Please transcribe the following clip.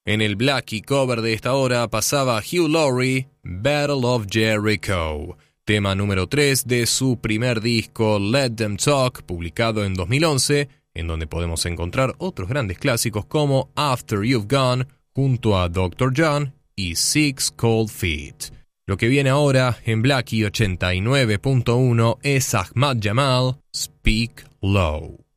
En el Blackie cover de esta hora pasaba Hugh Laurie, Battle of Jericho, tema número 3 de su primer disco Let Them Talk, publicado en 2011, en donde podemos encontrar otros grandes clásicos como After You've Gone, junto a Dr. John y Six Cold Feet. Lo que viene ahora en Blackie 89.1 es Ahmad Jamal, Speak Low.